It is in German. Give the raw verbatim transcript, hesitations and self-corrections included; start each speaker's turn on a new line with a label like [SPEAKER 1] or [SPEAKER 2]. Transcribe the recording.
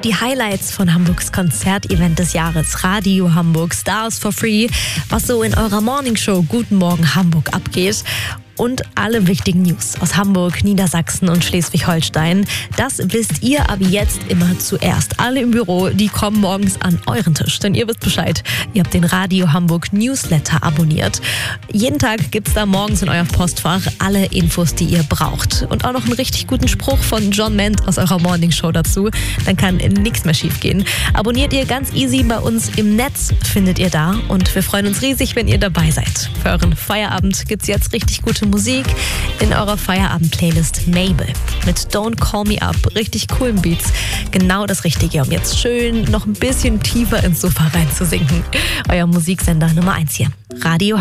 [SPEAKER 1] die Highlights von Hamburgs Konzertevent des Jahres, Radio Hamburg Stars for Free, was so in eurer Morningshow Guten Morgen Hamburg abgeht. Und alle wichtigen News aus Hamburg, Niedersachsen und Schleswig-Holstein. Das wisst ihr ab jetzt immer zuerst. Alle im Büro, die kommen morgens an euren Tisch. Denn ihr wisst Bescheid, ihr habt den Radio Hamburg Newsletter abonniert. Jeden Tag gibt's da morgens in eurem Postfach alle Infos, die ihr braucht. Und auch noch einen richtig guten Spruch von John Ment aus eurer Morningshow dazu. Dann kann nichts mehr schief gehen. Abonniert ihr ganz easy bei uns im Netz, findet ihr da. Und wir freuen uns riesig, wenn ihr dabei seid. Für euren Feierabend gibt's jetzt richtig gute Musik in eurer Feierabend-Playlist Mabel mit Don't Call Me Up, richtig coolen Beats. Genau das Richtige, um jetzt schön noch ein bisschen tiefer ins Sofa reinzusinken. Euer Musiksender Nummer eins hier, Radio